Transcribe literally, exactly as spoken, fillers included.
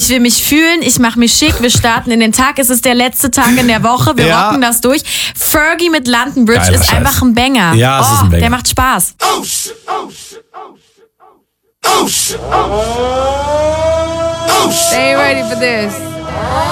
Ich will mich fühlen, ich mache mich schick, wir starten in den Tag. Es ist der letzte Tag in der Woche, wir Ja. rocken das durch. Fergie mit London Bridge Geiler ist Scheiß. einfach ein Banger. Ja, es oh, ist ein Banger. Der macht Spaß. Oh shit, oh shit, oh shit, oh shit, oh shit, oh shit. Stay ready for this.